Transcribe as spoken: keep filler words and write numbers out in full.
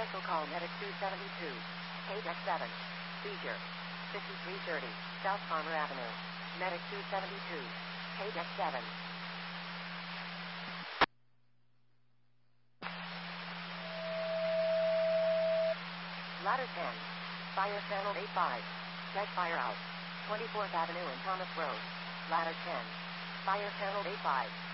Special call Medic two seventy-two. K deck seven. Seizure. fifty-three thirty. South Farmer Avenue. Medic two seventy-two. K deck seven. Ladder ten. Fire channel eight five. Check fire out. twenty-fourth Avenue and Thomas Road. Ladder ten. Fire channel eight five.